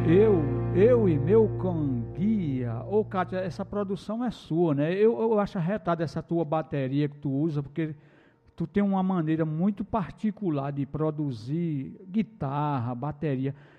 Eu, eu e meu canguia. Ô, Kátia, essa produção é sua, né? Eu acho arretada essa tua bateria que tu usa, porque tu tem uma maneira muito particular de produzir guitarra, bateria.